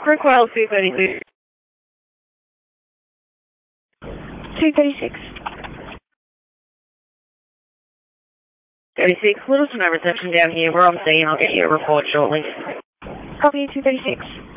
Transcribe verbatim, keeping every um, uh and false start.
Crookwell two thirty-six. two thirty-six. thirty-six, little to no reception down here. We're on scene. I'll get you a report shortly. Copy two thirty-six.